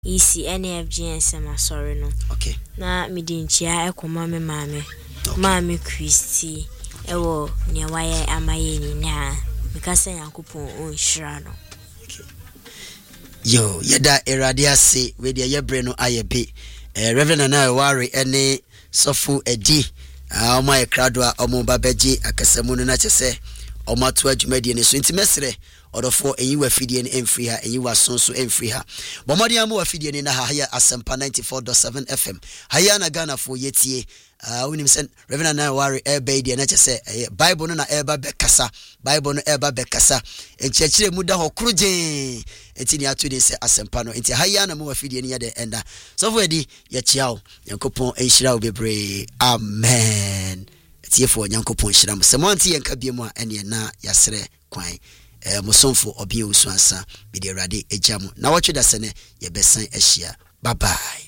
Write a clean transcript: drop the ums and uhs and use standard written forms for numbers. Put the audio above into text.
isi NFGS ma sorry no. Okay. Na midinchia ekoma me mame. Mame Christy ewo ne waye amaye ni na. Mikasa Yakupon onhira no. Okay. Yo, yeda erade ase we de yebre no ayebe. Reverend Nana Ware ene sofu edi. Oma ye krado a omo babeji akasemu no na chese. Oma to adwumadi ne so intimesre. Odofo enyi wa fidie ne emfri ha enyi wa sonso emfri ha bomodi amu wa fidie ne na ha ya asempa 94.7 FM haya na Ghana fo yetie unim sen Reverend na Ware ebe die na chese Bible no na eba bekasa Bible no eba bekasa enchechire mu da hokroje etini atu de se asempa no enti haya na mu wa fidie ne ya de enda so for edi ye chiao yankopon enhira obebre amen etie fo yankopon hira mo se mo anti yenka biemu a ene na yasre kwan musonfo obi usuansa bidi rade ejamu na watwe da sene ye besan ehia bye bye.